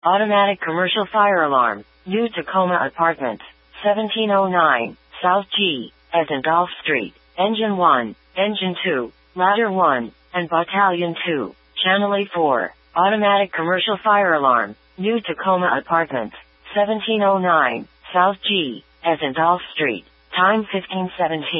Automatic commercial fire alarm. New Tacoma Apartments. 1709 South G. as in Golf Street. Engine 1, Engine 2, Ladder 1, and Battalion 2. Channel A4. Automatic commercial fire alarm. New Tacoma Apartments. 1709 South G. as in Golf Street. Time 1517.